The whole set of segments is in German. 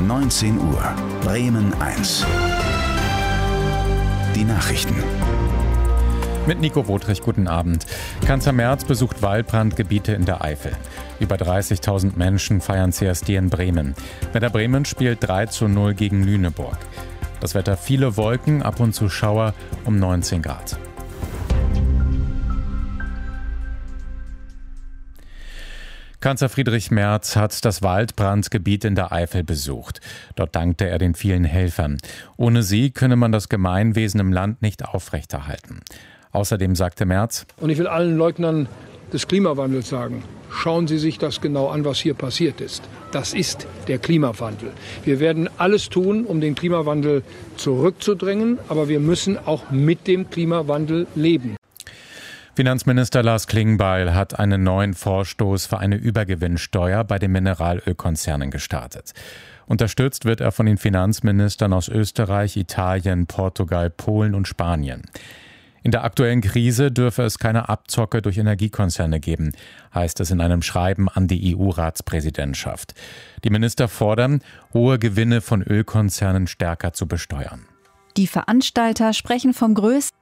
19 Uhr. Bremen 1. Die Nachrichten. Mit Nico Wotrich, guten Abend. Kanzler Merz besucht Waldbrandgebiete in der Eifel. Über 30.000 Menschen feiern CSD in Bremen. Werder Bremen spielt 3:0 gegen Lüneburg. Das Wetter: viele Wolken, ab und zu Schauer, um 19 Grad. Kanzler Friedrich Merz hat das Waldbrandgebiet in der Eifel besucht. Dort dankte er den vielen Helfern. Ohne sie könne man das Gemeinwesen im Land nicht aufrechterhalten. Außerdem sagte Merz: Und ich will allen Leugnern des Klimawandels sagen, schauen Sie sich das genau an, was hier passiert ist. Das ist der Klimawandel. Wir werden alles tun, um den Klimawandel zurückzudrängen, aber wir müssen auch mit dem Klimawandel leben. Finanzminister Lars Klingbeil hat einen neuen Vorstoß für eine Übergewinnsteuer bei den Mineralölkonzernen gestartet. Unterstützt wird er von den Finanzministern aus Österreich, Italien, Portugal, Polen und Spanien. In der aktuellen Krise dürfe es keine Abzocke durch Energiekonzerne geben, heißt es in einem Schreiben an die EU-Ratspräsidentschaft. Die Minister fordern, hohe Gewinne von Ölkonzernen stärker zu besteuern. Die Veranstalter sprechen vom größten.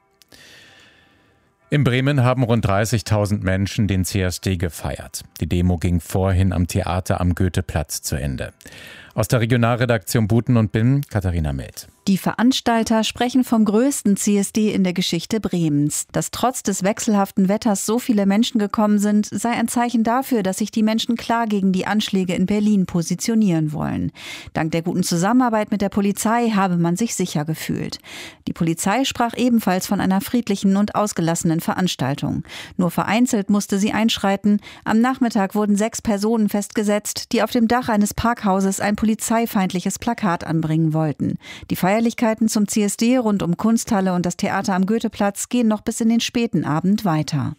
In Bremen haben rund 30.000 Menschen den CSD gefeiert. Die Demo ging vorhin am Theater am Goetheplatz zu Ende. Aus der Regionalredaktion Buten und Binn, Katharina Mild. Die Veranstalter sprechen vom größten CSD in der Geschichte Bremens. Dass trotz des wechselhaften Wetters so viele Menschen gekommen sind, sei ein Zeichen dafür, dass sich die Menschen klar gegen die Anschläge in Berlin positionieren wollen. Dank der guten Zusammenarbeit mit der Polizei habe man sich sicher gefühlt. Die Polizei sprach ebenfalls von einer friedlichen und ausgelassenen Veranstaltung. Nur vereinzelt musste sie einschreiten. Am Nachmittag wurden 6 Personen festgesetzt, die auf dem Dach eines Parkhauses ein polizeifeindliches Plakat anbringen wollten. Die Feierlichkeiten zum CSD rund um Kunsthalle und das Theater am Goetheplatz gehen noch bis in den späten Abend weiter.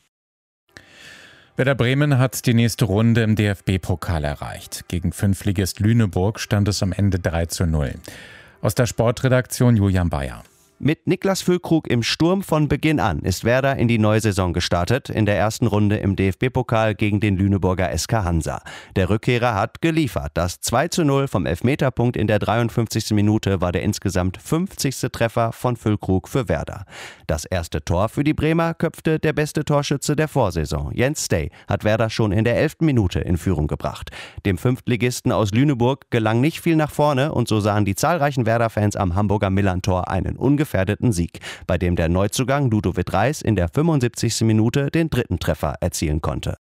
Werder Bremen hat die nächste Runde im DFB-Pokal erreicht. Gegen Fünftligist Lüneburg stand es am Ende 3:0. Aus der Sportredaktion Julian Bayer. Mit Niklas Füllkrug im Sturm von Beginn an ist Werder in die neue Saison gestartet, in der ersten Runde im DFB-Pokal gegen den Lüneburger SK Hansa. Der Rückkehrer hat geliefert. Das 2:0 vom Elfmeterpunkt in der 53. Minute war der insgesamt 50. Treffer von Füllkrug für Werder. Das erste Tor für die Bremer köpfte der beste Torschütze der Vorsaison. Jens Stay hat Werder schon in der 11. Minute in Führung gebracht. Dem Fünftligisten aus Lüneburg gelang nicht viel nach vorne und so sahen die zahlreichen Werder-Fans am Hamburger Millerntor einen ungefährden Sieg, bei dem der Neuzugang Ludovic Reis in der 75. Minute den dritten Treffer erzielen konnte.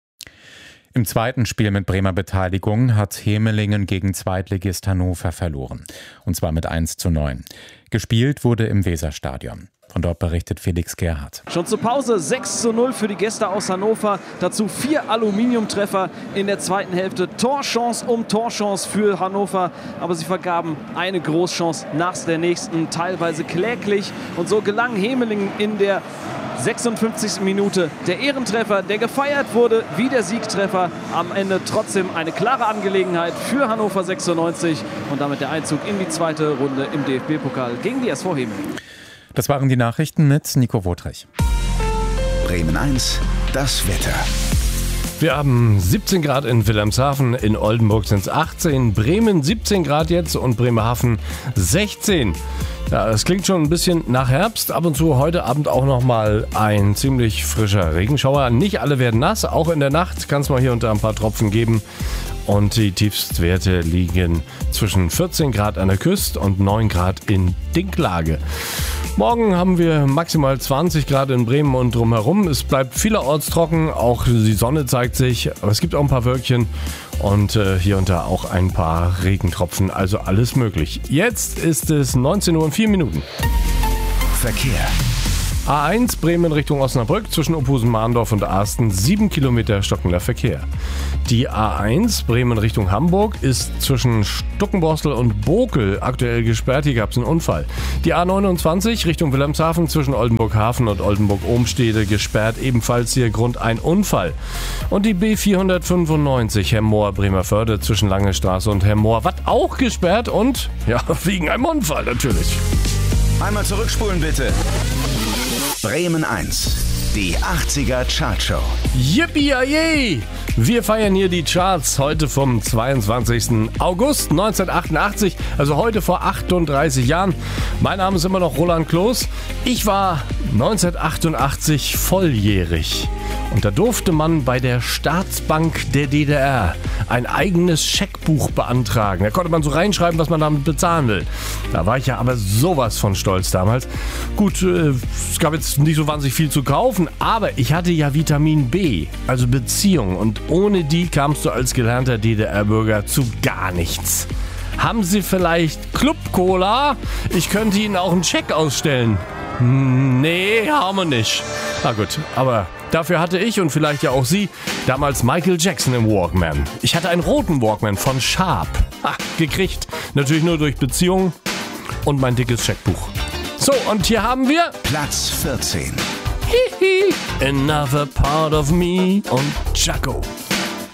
Im zweiten Spiel mit Bremer Beteiligung hat Hemelingen gegen Zweitligist Hannover verloren. Und zwar mit 1:9. Gespielt wurde im Weserstadion. Von dort berichtet Felix Gerhardt. Schon zur Pause 6:0 für die Gäste aus Hannover. Dazu 4 Aluminiumtreffer in der zweiten Hälfte. Torchance um Torchance für Hannover. Aber sie vergaben eine Großchance nach der nächsten, teilweise kläglich. Und so gelang Hemelingen in der 56. Minute der Ehrentreffer, der gefeiert wurde wie der Siegtreffer. Am Ende trotzdem eine klare Angelegenheit für Hannover 96 und damit der Einzug in die zweite Runde im DFB-Pokal gegen die SV Hemelingen. Das waren die Nachrichten mit Nico Wotrich. Bremen 1, das Wetter. Wir haben 17 Grad in Wilhelmshaven, in Oldenburg sind es 18, Bremen 17 Grad jetzt und Bremerhaven 16. Ja, das klingt schon ein bisschen nach Herbst. Ab und zu heute Abend auch nochmal ein ziemlich frischer Regenschauer. Nicht alle werden nass, auch in der Nacht kann es mal hier und da ein paar Tropfen geben. Und die Tiefstwerte liegen zwischen 14 Grad an der Küste und 9 Grad in Dinklage. Morgen haben wir maximal 20 Grad in Bremen und drumherum. Es bleibt vielerorts trocken, auch die Sonne zeigt sich, aber es gibt auch ein paar Wölkchen und hier und da auch ein paar Regentropfen, also alles möglich. Jetzt ist es 19:04 Uhr. Verkehr. A1 Bremen Richtung Osnabrück zwischen Opusen-Mahndorf und Arsten 7 Kilometer stockender Verkehr. Die A1 Bremen Richtung Hamburg ist zwischen Stuckenborstel und Bokel aktuell gesperrt. Hier gab es einen Unfall. Die A29 Richtung Wilhelmshaven zwischen Oldenburg-Hafen und Oldenburg-Ohmstede gesperrt. Ebenfalls hier Grund ein Unfall. Und die B495 Hemmoor Bremerförde zwischen Langestraße und Hemmoor wird auch gesperrt und ja, wegen einem Unfall natürlich. Einmal zurückspulen bitte. Bremen 1, die 80er Chartshow. Yippie-yay! Wir feiern hier die Charts heute vom 22. August 1988, also heute vor 38 Jahren. Mein Name ist immer noch Roland Kloß. Ich war 1988 volljährig. Und da durfte man bei der Staatsbank der DDR ein eigenes Scheckbuch beantragen. Da konnte man so reinschreiben, was man damit bezahlen will. Da war ich ja aber sowas von stolz damals. Gut, es gab jetzt nicht so wahnsinnig viel zu kaufen, aber ich hatte ja Vitamin B, also Beziehung. Und ohne die kamst du als gelernter DDR-Bürger zu gar nichts. Haben Sie vielleicht Club Cola? Ich könnte Ihnen auch einen Scheck ausstellen. Nee, haben wir nicht. Na gut, aber dafür hatte ich und vielleicht ja auch Sie damals Michael Jackson im Walkman. Ich hatte einen roten Walkman von Sharp. Gekriegt. Natürlich nur durch Beziehungen und mein dickes Scheckbuch. So, und hier haben wir Platz 14. Another Part of Me und Jaco.